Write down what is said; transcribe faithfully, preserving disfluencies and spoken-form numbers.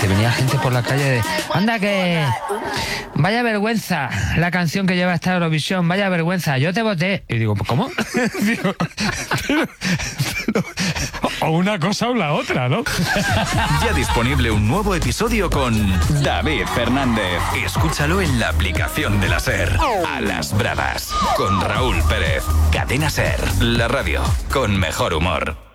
te venía gente por la calle de, anda que, vaya vergüenza la canción que lleva esta Eurovisión, vaya vergüenza, yo te voté. Y digo, ¿cómo? Digo, pero, pero, o una cosa o la otra, ¿no? Ya disponible un nuevo episodio con David Fernández. Escúchalo en la aplicación de la SER. A las Bravas, con Raúl Pérez. Cadena SER, la radio con mejor humor.